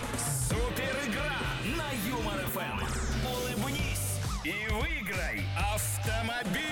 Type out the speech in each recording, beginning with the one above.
Супер игра на Юмор ФМ. Улыбнись и выиграй автомобиль.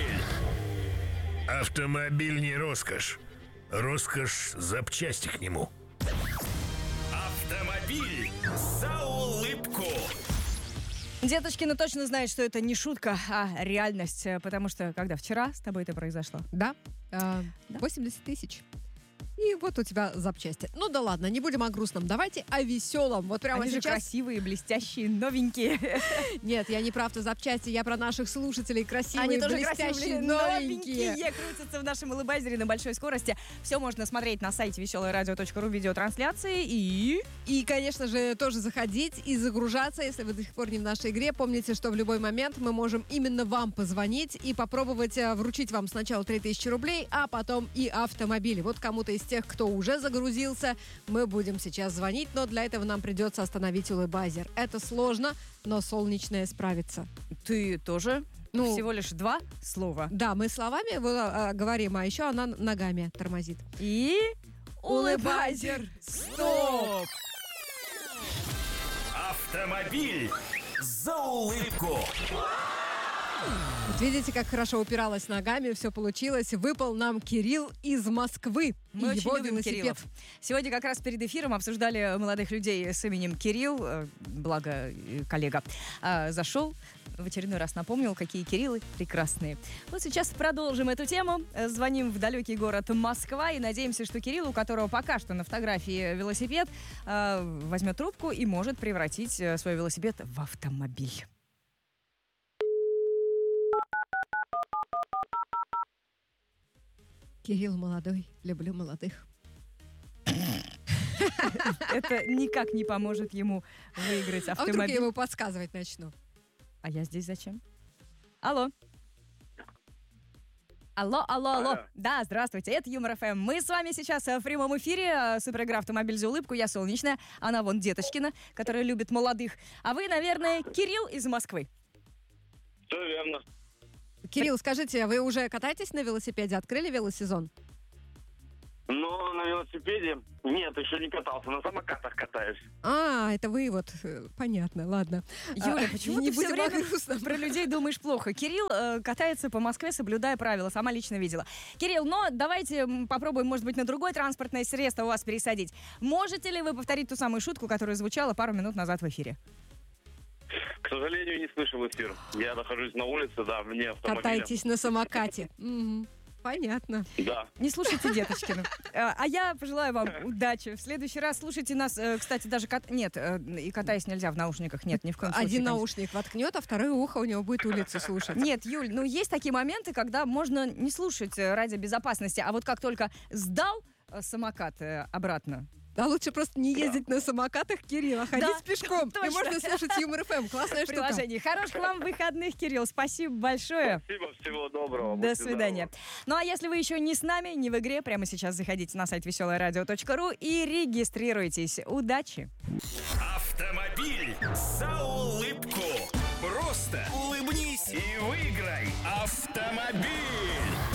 Автомобиль не роскошь. Роскошь запчасти к нему. Автомобиль за улыбку. Деточкина точно знает, что это не шутка, а реальность. Потому что, когда вчера с тобой это произошло? Да, 80 тысяч. И вот у тебя запчасти. Ну да ладно, не будем о грустном. Давайте о веселом. Вот прямо Они же сейчас... красивые, блестящие, новенькие. Нет, я не про автозапчасти, я про наших слушателей. Красивые, Они тоже блестящие, красивые, новенькие. новенькие. Крутятся в нашем улыбайзере на большой скорости. Все можно смотреть на сайте веселорадио.ру, видеотрансляции И, конечно же, тоже заходить и загружаться, если вы до сих пор не в нашей игре. Помните, что в любой момент мы можем именно вам позвонить и попробовать вручить вам сначала 3000 рублей, а потом и автомобили. Вот кому-то из тех, кто уже загрузился, мы будем сейчас звонить, но для этого нам придется остановить улыбайзер. Это сложно, но солнечная справится. Ты тоже? Всего лишь 2 слова. Да, мы словами говорим, а еще она ногами тормозит. И... улыбайзер. Стоп! Автомобиль за улыбку. Вот видите, как хорошо упиралась ногами, все получилось. Выпал нам Кирилл из Москвы. Мы и очень его любим велосипед. Кириллов. Сегодня как раз перед эфиром обсуждали молодых людей с именем Кирилл, благо коллега зашел, в очередной раз напомнил, какие Кириллы прекрасные. Вот сейчас продолжим эту тему. Звоним в далекий город Москва и надеемся, что Кирилл, у которого пока что на фотографии велосипед, возьмет трубку и может превратить свой велосипед в автомобиль. Кирилл молодой, люблю молодых. Это никак не поможет ему выиграть А вдруг автомобиль. я ему подсказывать начну? А я здесь зачем? Алло. Алло. Да, здравствуйте, это Юмор ФМ. Мы с вами сейчас в прямом эфире. Суперигра «Автомобиль за улыбку». Я Солнечная, она вон Деточкина, которая любит молодых. А вы, наверное, Кирилл из Москвы. Все верно. Кирилл, скажите, вы уже катаетесь на велосипеде? Открыли велосезон? Но на велосипеде нет, еще не катался. На самокатах катаюсь. Это вы вот... Понятно, ладно. Юля, почему не ты все будем о время грустном? про людей думаешь плохо? Кирилл катается по Москве, соблюдая правила. Сама лично видела. Кирилл, но давайте попробуем, может быть, на другое транспортное средство вас пересадить. Можете ли вы повторить ту самую шутку, которая звучала пару минут назад в эфире? К сожалению, не слышал эфир. Я нахожусь на улице, да, мне автомобилем. Катаетесь на самокате. Понятно. Да. Не слушайте Деточкину. А я пожелаю вам удачи. В следующий раз слушайте нас, кстати, даже... Нет, и катаясь нельзя в наушниках. Нет, ни в коем случае. Один наушник воткнет, а второе ухо у него будет улицу слушать. Нет, Юль, есть такие моменты, когда можно не слушать ради безопасности, а вот как только сдал самокат обратно. Да лучше просто не ездить на самокатах, Кирилл, а ходить пешком. точно. И можно слушать Юмор ФМ. Классная штука. Приложение. Хороших вам выходных, Кирилл. Спасибо большое. Спасибо, всего доброго. До свидания. Ну а если вы еще не с нами, не в игре, прямо сейчас заходите на сайт веселорадио.ру и регистрируйтесь. Удачи! Автомобиль за улыбку. Просто улыбнись и выиграй автомобиль.